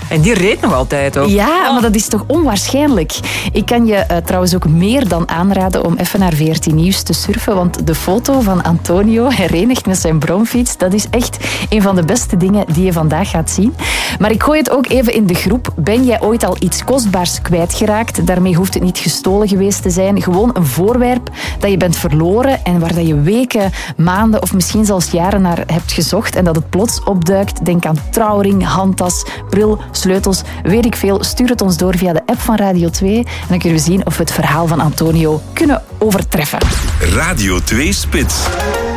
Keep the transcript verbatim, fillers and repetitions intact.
En die reed nog altijd ook. Ja, oh. maar dat is toch onwaarschijnlijk. Ik kan je uh, trouwens ook meer dan aanraden om even naar veertien Nieuws te surfen, want de foto van Antonio herenigd met zijn bromfiets, dat is echt een van de beste dingen die je vandaag gaat zien. Maar ik gooi het ook even in de groep. Ben jij ooit al iets kostbaars kwijtgeraakt? Daarmee hoeft het niet gestolen geweest te zijn. Gewoon een voorwerp dat je bent verloren en waar dat je weken, maanden of misschien zelfs jaren naar hebt gezocht en dat het plots opduikt. Denk aan trouwring, handtas, bril, sleutels, weet ik veel. Stuur het ons door via de app van Radio twee en dan kunnen we zien of we het verhaal van Antonio kunnen overtreffen. Radio twee Spits.